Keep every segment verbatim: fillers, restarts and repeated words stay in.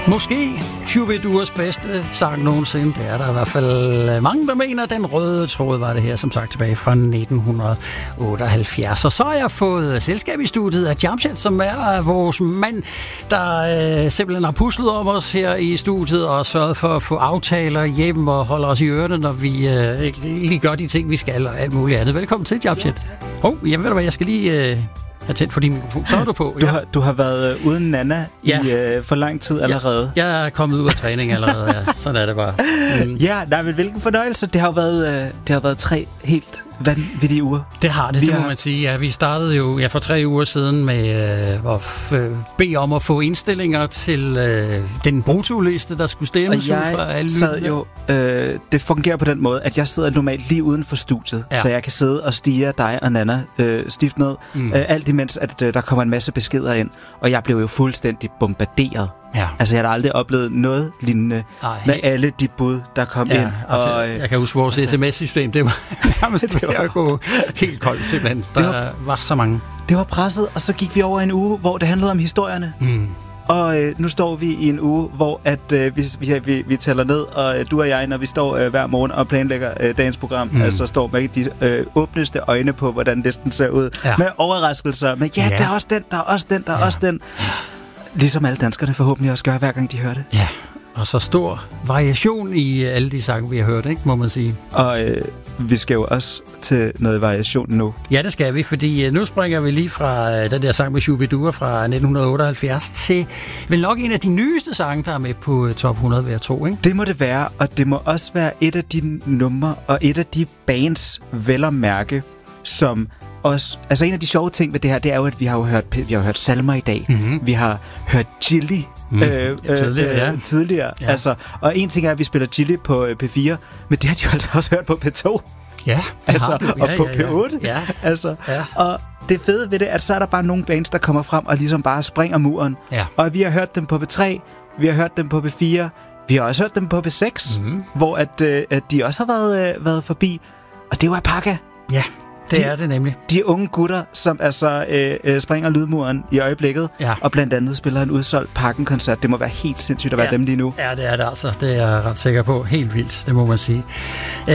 Måske Shubiduas bedste sang nogensinde. Det er der i hvert fald mange, der mener. Den røde tråd var det her, som sagt, tilbage fra nitten otteoghalvfjerds. Og så har jeg fået selskab i studiet af Jamshed, som er vores mand, der øh, simpelthen har puslet om os her i studiet og sørget for at få aftaler hjem og holde os i ørerne, når vi øh, ikke lige gør de ting, vi skal og alt muligt andet. Velkommen til, Jamshed. Åh, oh, jamen ved du hvad, jeg skal lige... Øh, Jeg tændt for din mikrofon. Så er du på. Du, ja. har, du har været øh, uden Nana ja. i øh, for lang tid allerede. Ja. Jeg er kommet ud af træning allerede. Ja. Sådan er det bare. Mm. Ja, nej, men hvilken fornøjelse. Det har jo været, øh, det har været tre helt vanvittige uger. Det har det, vi det har... må man sige. Ja, vi startede jo ja, for tre uger siden med øh, at f- bede om at få indstillinger til øh, den brutoliste, der skulle stemmes ud fra alle sad jo, øh, det fungerer på den måde, at jeg sidder normalt lige uden for studiet, ja. Så jeg kan sidde og stirre dig og Nana øh, stift ned, mm. øh, alt imens, at øh, der kommer en masse beskeder ind, og jeg blev jo fuldstændig bombarderet. Ja. Altså, jeg har aldrig oplevet noget lignende Ej, med alle de bud, der kom ja, ind. Altså, og, jeg kan huske vores altså, sms-system, det var nærmest ved at gå helt koldt simpelthen. Der var, var så mange. Det var presset, og så gik vi over en uge, hvor det handlede om historierne. Mm. Og øh, nu står vi i en uge, hvor at, øh, vi, vi, vi tæller ned, og øh, du og jeg, når vi står øh, hver morgen og planlægger øh, dagens program, mm. altså står med de øh, åbneste øjne på, hvordan listen ser ud. Ja. Med overraskelser, med ja, ja, der er også den, der er også den, der er ja. også den. Ligesom alle danskerne forhåbentlig også gør, hver gang de hører det. Ja, og så stor variation i alle de sange, vi har hørt, ikke, må man sige. Og øh, vi skal jo også til noget variation nu. Ja, det skal vi, fordi nu springer vi lige fra øh, den der sang med Shubidua fra nitten otteoghalvfjerds til vel nok en af de nyeste sange, der er med på øh, top hundrede hver to, ikke? Det må det være, og det må også være et af de numre og et af de bands, vel at mærke, som... Også, altså en af de sjove ting ved det her, det er jo, at vi har jo hørt, vi har hørt salmer i dag. Mm-hmm. Vi har hørt Chili mm. øh, ja, tidligere. Ja. Øh, tidligere. Ja. Altså, og en ting er, at vi spiller Chili på øh, P fire, men det har de jo altså også hørt på P to. Ja, altså, ja, og på ja, ja. P otte. Ja. Altså, ja. Og det fede ved det, at så er der bare nogle bands, der kommer frem og ligesom bare springer muren. Ja. Og vi har hørt dem på P tre, vi har hørt dem på P fire, vi har også hørt dem på P seks, mm. hvor at, øh, at de også har været, øh, været forbi. Og det er jo Alpaca. Ja. Det de, er det nemlig. De unge gutter, som altså øh, øh, springer lydmuren i øjeblikket, ja. Og blandt andet spiller en udsolgt Parken-koncert. Det må være helt sindssygt at være ja. dem lige nu. Ja, det er det altså. Det er jeg ret sikker på. Helt vildt, det må man sige. Øh,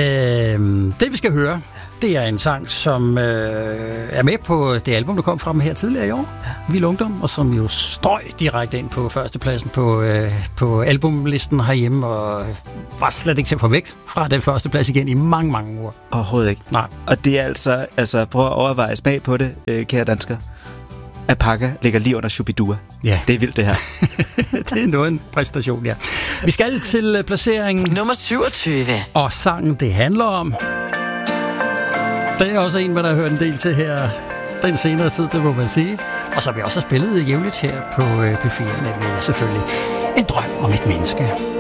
det vi skal høre, det er en sang, som øh, er med på det album, der kom frem her tidligere i år. Ja. Vild Ungdom, og som jo strøg direkte ind på førstepladsen på, øh, på albumlisten herhjemme, og var slet ikke til at få væk fra den første plads igen i mange, mange uger. Overhovedet ikke. Nej. Og det er altså, altså prøv at overveje smag på det, øh, kære dansker. Alpaca ligger lige under Shubidua. Ja. Det er vildt, det her. Det er noget en præstation, ja. Vi skal til placeringen nummer syvogtyve. Og sangen, det handler om... Det er også en, man har hørt en del til her den senere tid, det må man sige. Og så har vi også spillet jævnligt her på P fire, nemlig selvfølgelig En drøm om et menneske.